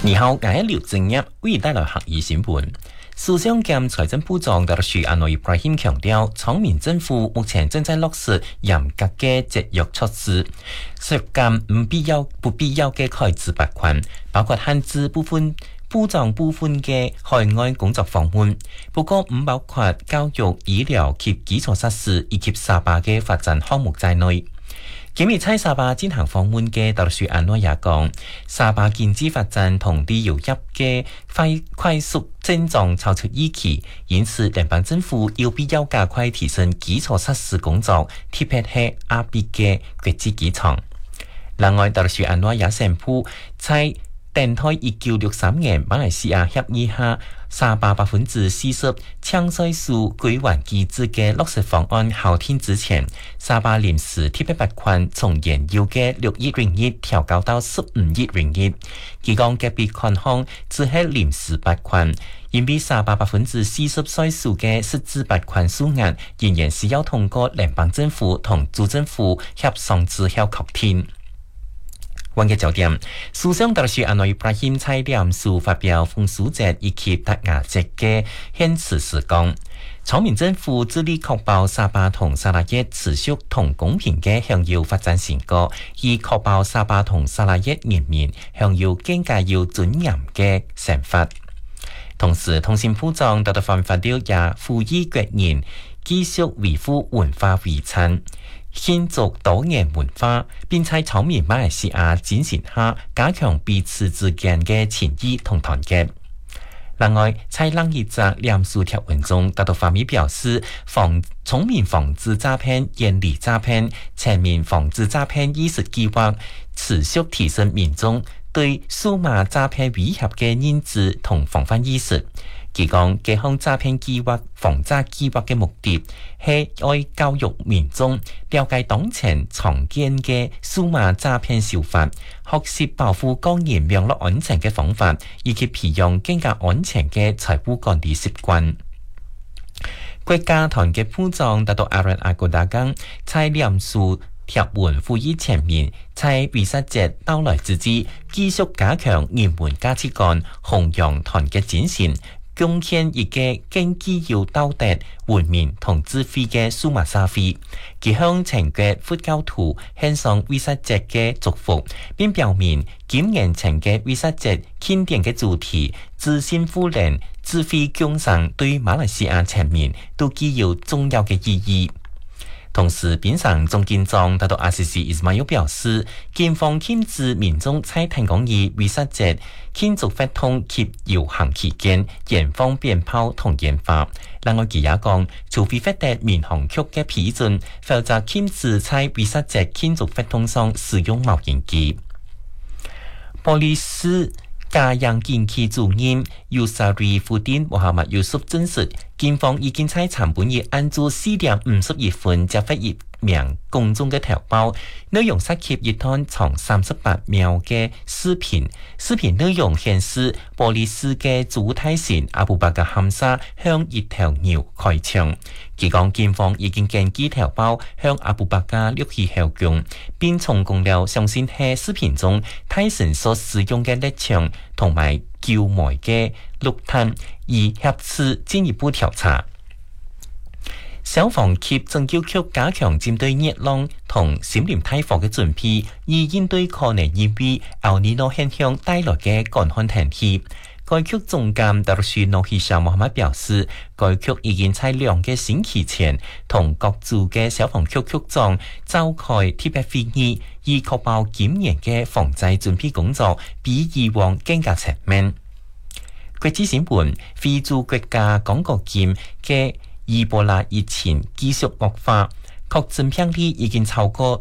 你好，我係廖正一，為你帶來客語新聞。首相兼財政部長達魯安諾伊布拉欣強調，昌明政府目前正在落實嚴格嘅節約措施，削減不必要嘅開支撥款，包括限制部長部分嘅海外工作訪問，不過唔包括教育、醫療及基礎設施以及沙巴嘅發展項目在內。今日喺沙巴進行訪問嘅達魯安諾也講，沙巴經濟發展同旅遊業嘅快速增長超出預期，因此聯邦政府有必要加快提升基礎設施工作，特別係阿比嘅國際機場。另外，達魯安諾也宣布在電台1963年馬來西亞協議下，沙巴40%搶稅數歸還機制嘅落實方案後天之前，沙巴臨時特別撥款從原有嘅6億ringgit調高到15億ringgit。佢講嘅別款項只係臨時撥款，因為沙巴40%稅數嘅實質撥款數額仍然是要通過聯邦政府同州政府協商之後確定。วัน嘅焦點，首相達魯安諾伊布拉欣在臉書發表豐收節以及達雅節嘅獻辭時講，昌明政府致力確保沙巴同沙拉越持續同公平嘅享有發展成果，以確保沙巴同沙拉越人民享有更加有尊嚴嘅生活。同時，通信部長達德范法雕也呼籲國人繼續維護文化遺產，慶祝多元文化，並在昌明馬來西亞精神下加強彼此之間嘅情誼同團結。另外，在另一則臉書貼文中，達到法米表示，聰明防治詐騙、嚴厲詐騙、全面防治詐騙意識計劃，持續提升民眾對數碼詐騙威脅嘅認知同防範意識。佢講，這項詐騙計劃、防詐計劃嘅目的係愛教育民眾了解當前常見嘅數碼詐騙手法，學習保護個人網絡安全嘅方法，以及培養更加安全嘅財務管理習慣。國家團結部長達到阿倫阿古達江在臉書貼文呼籲全面在維薩節到來之際，繼續加強人文價值觀，弘揚團結精神，貢獻一個更具有道德、文明同智慧嘅數碼社會。佢向全國佛教徒獻上維薩節嘅祝福，並表明今年全國維薩節慶典嘅主題自信富人、智慧共生，對馬來西亞全民都具有重要嘅意義。同時，邊上總警長達到阿西斯伊斯馬又表示，警方禁止民眾在天公義維薩節慶祝活動及遊行期間燃放鞭炮同煙花。另外，佢也講，除非獲得民航局嘅批准，否則禁止在維薩節慶祝活動上使用無人機。波利斯嘉陽警區主任尤薩瑞夫丁穆罕默尤蘇證實，警方已經在參半夜按住4點51分接獲一名公眾嘅投報，內容涉及一段長38秒嘅視頻。視頻內容顯示，波利斯嘅主體船阿布巴格坎沙向一頭牛開槍。佢講，警方已經根據投報向阿布巴格錄取口供，並成功了相信係視頻中泰神所使用嘅獵槍同埋叫賣嘅錄炭，以協助進一步調查。消防及拯救局加強針對熱浪同森林大火嘅準備，以應對可能因為厄爾尼諾現象帶來嘅乾旱天氣。該局總監達魯舒諾希沙穆罕默表示，該局已經在2個星期前同各州嘅消防局局長召開特別會議，以確保今年嘅防災準備工作比以往更加全面。國際新聞，非洲國家剛果金嘅伊波拉疫情繼續惡化，確診病例已經超過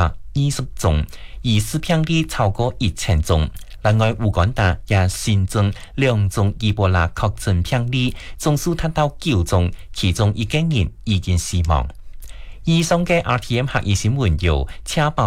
220宗，疑似病例超過1000宗。另外，烏干達也新增2宗伊波拉確診病例，總數達到9宗，其中1個人已經死亡。以上嘅 RTM 客語新聞由車報